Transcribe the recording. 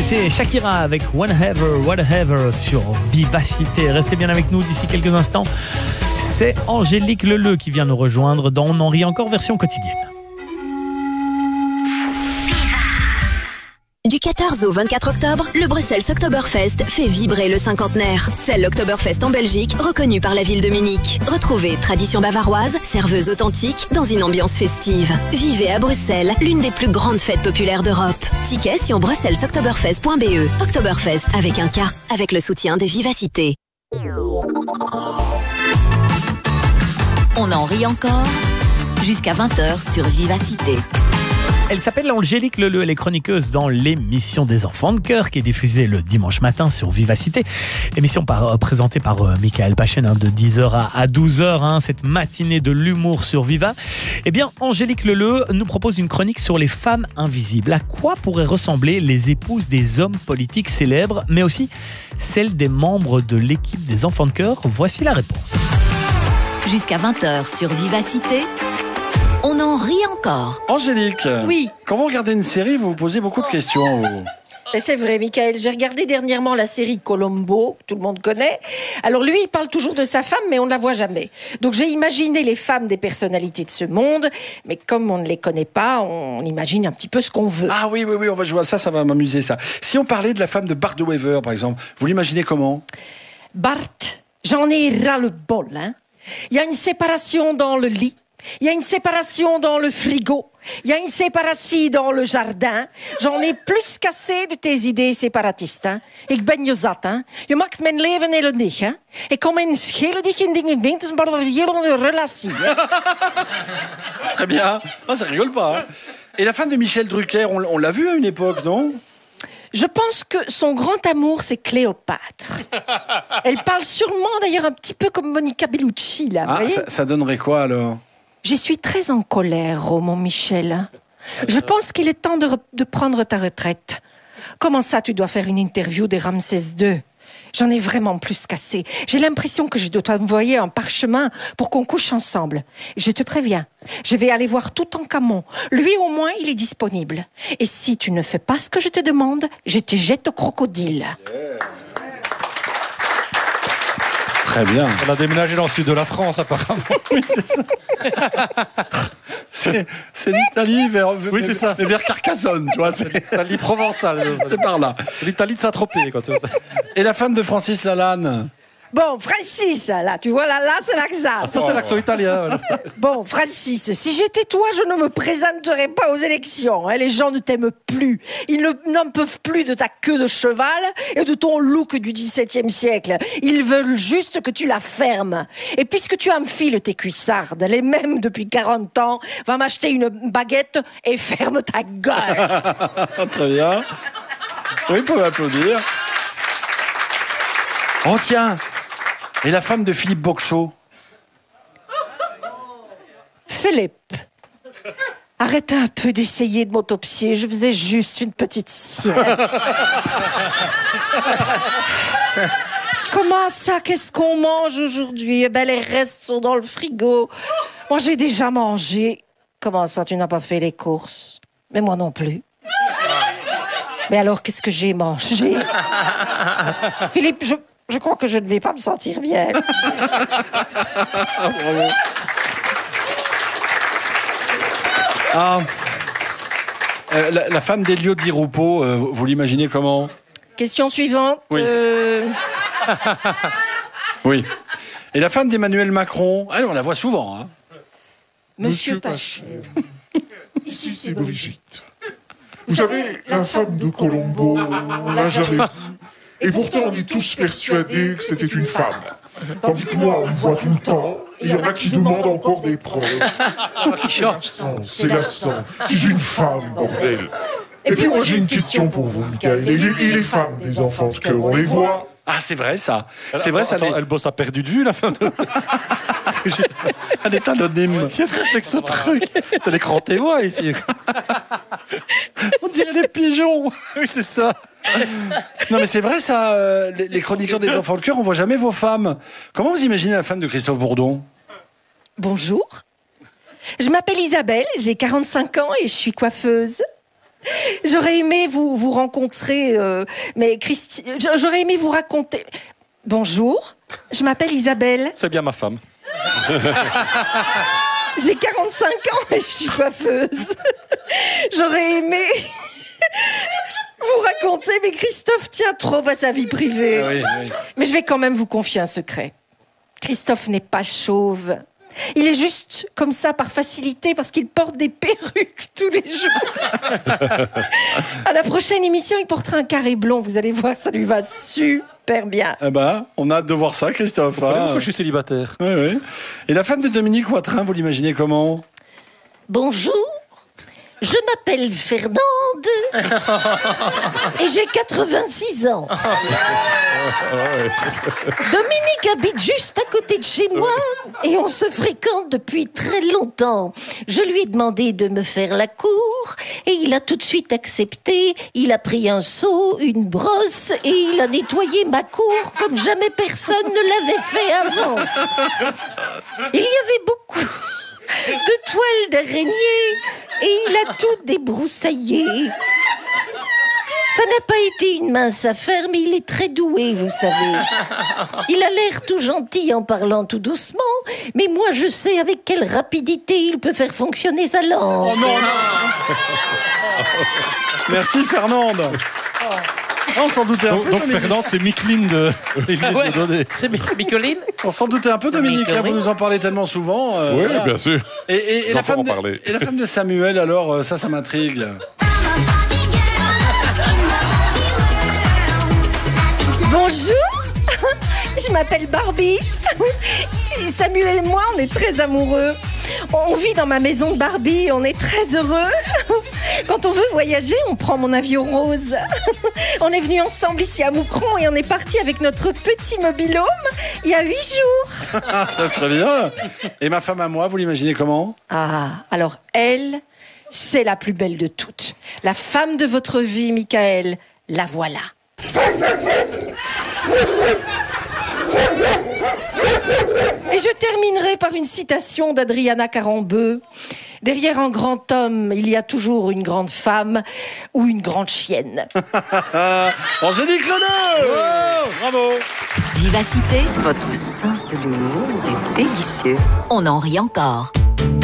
C'était Shakira avec Whatever sur Vivacité. Restez bien avec nous d'ici quelques instants. C'est Angélique Leleu qui vient nous rejoindre dans On en rit encore version quotidienne. Du 14 au 24 octobre, le Bruxelles Oktoberfest fait vibrer le cinquantenaire. C'est l'Oktoberfest en Belgique, reconnu par la ville de Munich. Retrouvez tradition bavaroise, serveuse authentique, dans une ambiance festive. Vivez à Bruxelles, l'une des plus grandes fêtes populaires d'Europe. Tickets sur bruxellesoktoberfest.be. Oktoberfest avec un K, avec le soutien de Vivacité. On en rit encore jusqu'à 20h sur Vivacité. Elle s'appelle Angélique Leleu, elle est chroniqueuse dans l'émission des enfants de cœur qui est diffusée le dimanche matin sur Vivacité. Émission présentée par Michael Pachen de 10h à 12h, cette matinée de l'humour sur Viva. Eh bien, Angélique Leleu nous propose une chronique sur les femmes invisibles. À quoi pourraient ressembler les épouses des hommes politiques célèbres, mais aussi celles des membres de l'équipe des enfants de cœur? Voici la réponse. Jusqu'à 20h sur Vivacité. On en rit encore. Angélique, oui. Quand vous regardez une série, vous vous posez beaucoup de questions. Mais c'est vrai, Michael. J'ai regardé dernièrement la série Colombo, que tout le monde connaît. Alors lui, il parle toujours de sa femme, mais on ne la voit jamais. Donc j'ai imaginé les femmes des personnalités de ce monde, mais comme on ne les connaît pas, on imagine un petit peu ce qu'on veut. Ah oui, on va jouer à ça, ça va m'amuser ça. Si on parlait de la femme de Bart de Wever, par exemple, vous l'imaginez comment? Bart, j'en ai ras le bol, hein. Il y a une séparation dans le lit. Il y a une séparation dans le frigo. Il y a une séparation dans le jardin. J'en ai plus qu'assez de tes idées séparatistes. Hein. Ik ben je zat. Hein. Je maakt mijn leven heel niet. Hein. Ik kom in schelen dich in dingen winters, maar we hier een relatie. Très bien. Oh, ça rigole pas. Hein. Et la femme de Michel Drucker, on l'a vue à une époque, non? Je pense que son grand amour, c'est Cléopâtre. Elle parle sûrement, d'ailleurs, un petit peu comme Monica Bellucci, là. Ah, ça donnerait quoi, alors? Je suis très en colère, mon Michel. Je pense qu'il est temps de prendre ta retraite. Comment ça, tu dois faire une interview de Ramsès II? J'en ai vraiment plus qu'assez. J'ai l'impression que je dois t'envoyer un parchemin pour qu'on couche ensemble. Je te préviens, je vais aller voir Toutankhamon. Lui, au moins, il est disponible. Et si tu ne fais pas ce que je te demande, je te jette au crocodile. Très bien. On a déménagé dans le sud de la France, apparemment. Oui, c'est ça. c'est l'Italie vers Carcassonne, tu vois. C'est l'Italie provençale. C'est par là. L'Italie de Saint-Tropez, quoi. Et la femme de Francis Lalanne? Bon, Francis, là, tu vois, là, c'est l'accent. Ah, ça, c'est l'accent italien. Bon, Francis, si j'étais toi, je ne me présenterais pas aux élections. Hein. Les gens ne t'aiment plus. Ils n'en peuvent plus de ta queue de cheval et de ton look du XVIIe siècle. Ils veulent juste que tu la fermes. Et puisque tu enfiles tes cuissardes, les mêmes depuis 40 ans, va m'acheter une baguette et ferme ta gueule. Très bien. Oui, vous pouvez applaudir. Oh, tiens! Et la femme de Philippe Boxeau? Philippe, arrête un peu d'essayer de m'autopsier. Je faisais juste une petite sieste. Comment ça? Qu'est-ce qu'on mange aujourd'hui? Eh ben, les restes sont dans le frigo. Moi, j'ai déjà mangé. Comment ça, tu n'as pas fait les courses? Mais moi non plus. Mais alors, qu'est-ce que j'ai mangé? Philippe, je crois que je ne vais pas me sentir bien. Bravo. Ah, la femme d'Elio Di Rupo, vous l'imaginez comment? Question suivante. Oui. Oui. Et la femme d'Emmanuel Macron? Elle, on la voit souvent. Hein. Monsieur Pachen. Ici, c'est Brigitte. Vous savez, la femme de Colombo, on l'a jamais vue. Et pourtant, on est tous persuadés que c'était une femme. Tandis que moi, on me voit tout le temps, et il y en a qui demandent encore des preuves. C'est l'absent. C'est une femme, bordel. Et puis moi, j'ai une question pour vous, Michael. Et les femmes des enfants de cœur, on les voit? Ah, c'est vrai, ça. C'est vrai, ça. Elle bosse à perdu de vue, la femme de... Elle est anonyme. Qu'est-ce que c'est que ce truc? C'est l'écran témoin, ici. On dirait les pigeons. Oui, c'est ça. Non, mais c'est vrai, ça. Les chroniqueurs des enfants de cœur, on voit jamais vos femmes. Comment vous imaginez la femme de Christophe Bourdon? Bonjour. Je m'appelle Isabelle, j'ai 45 ans et je suis coiffeuse. J'aurais aimé vous rencontrer, mais j'aurais aimé vous raconter... Bonjour, je m'appelle Isabelle. C'est bien ma femme. J'ai 45 ans et je suis coiffeuse. J'aurais aimé vous raconter, mais Christophe tient trop à sa vie privée. Oui, oui. Mais je vais quand même vous confier un secret. Christophe n'est pas chauve. Il est juste comme ça par facilité parce qu'il porte des perruques tous les jours. À la prochaine émission, il portera un carré blond. Vous allez voir, ça lui va super bien. Eh ben, on a hâte de voir ça, Christophe. Pourquoi je suis célibataire? Oui, oui. Et la femme de Dominique Watrin, vous l'imaginez comment? Bonjour, je m'appelle Fernande et j'ai 86 ans. Dominique habite juste à côté de chez moi et on se fréquente depuis très longtemps. Je lui ai demandé de me faire la cour et il a tout de suite accepté. Il a pris un seau, une brosse et il a nettoyé ma cour comme jamais personne ne l'avait fait avant. Il y avait beaucoup de toiles d'araignée et il a tout débroussaillé. Ça n'a pas été une mince affaire, mais il est très doué, vous savez. Il a l'air tout gentil en parlant tout doucement, mais moi je sais avec quelle rapidité il peut faire fonctionner sa langue. Oh non, non. Merci Fernande. On s'en doutait un peu. Donc Dominique. Fernande, c'est Micheline de... Ouais, donner. c'est Micheline. On s'en doutait un peu, Dominique. Là, vous nous en parlez tellement souvent. Oui, voilà. bien sûr. Et la On va femme en parler. et la femme de Samuel, alors, ça m'intrigue. Bonjour, je m'appelle Barbie. Samuel et moi, on est très amoureux. On vit dans ma maison de Barbie, on est très heureux. Quand on veut voyager, on prend mon avion rose. On est venus ensemble ici à Moucron et on est parti avec notre petit mobil-home il y a 8 jours. Très bien. Et ma femme à moi, vous l'imaginez comment? Ah, alors elle, c'est la plus belle de toutes. La femme de votre vie, Michael, la voilà. Et je terminerai par une citation d'Adriana Carambeu. Derrière un grand homme, il y a toujours une grande femme ou une grande chienne. Angélique Leneux. Oh, bravo. Vivacité, Votre sens de l'humour est délicieux. on en rit encore.